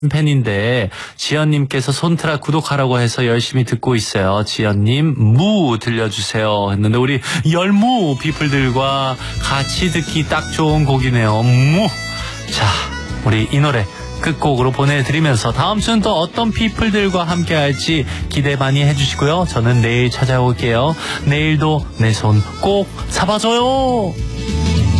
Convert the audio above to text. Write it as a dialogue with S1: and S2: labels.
S1: 팬인데 지연님께서 손트라 구독하라고 해서 열심히 듣고 있어요. 지연님 무 들려주세요 했는데 우리 열무 피플들과 같이 듣기 딱 좋은 곡이네요. 무. 자, 우리 이 노래 끝곡으로 보내드리면서 다음 주는 또 어떤 피플들과 함께 할지 기대 많이 해주시고요. 저는 내일 찾아올게요. 내일도 내 손 꼭 잡아줘요.